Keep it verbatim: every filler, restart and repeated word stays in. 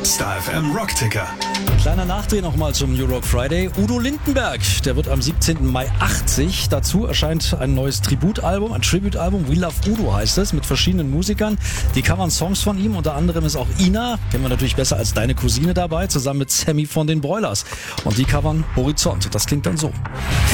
Star F M Rockticker. Kleiner Nachdreh nochmal zum New Rock Friday. Udo Lindenberg, der wird am siebzehnten Mai achtzig. Dazu erscheint ein neues Tributalbum, ein Tributalbum. We Love Udo heißt es, mit verschiedenen Musikern. Die covern Songs von ihm. Unter anderem ist auch Ina, kennen wir natürlich besser als Deine Cousine, dabei, zusammen mit Sammy von den Broilers. Und die covern Horizont. Das klingt dann so.